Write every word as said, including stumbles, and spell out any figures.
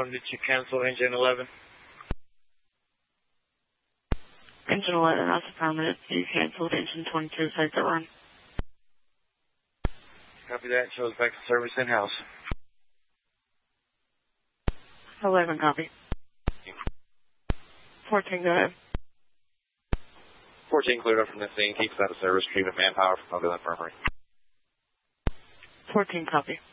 on, did you cancel engine eleven? Engine eleven, that's affirmative. You canceled engine twenty-two, exit run. Copy that. Shows back to service in-house. eleven, copy. fourteen, go ahead. fourteen cleared up from the scene. Keeps out of service. Treatment manpower from Mobile Infirmary. fourteen, copy.